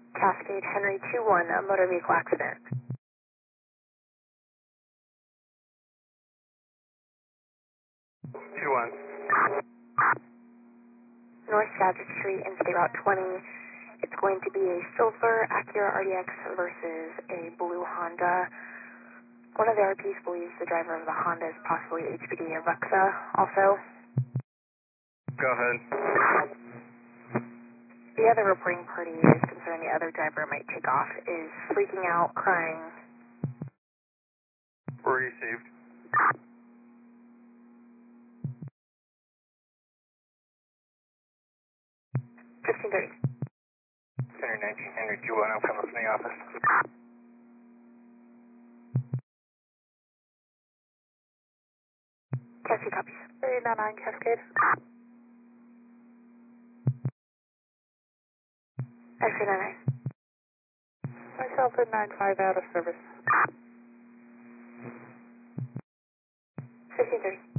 Cascade Henry 21, a motor vehicle accident. 2-1. North Skagit Street in State Route 20. It's going to be a silver Acura RDX versus a blue Honda. One of the RPs believes the driver of the Honda is possibly HPD or Vuxa also. Go ahead. The other reporting party is concerned the other driver might take off, is freaking out, crying. Received. 1530. Center 19 Henry 21, I'm coming from the office. Cascade copies. 399 Cascade. X-ray 99. Myself at 95 out of service. 1530.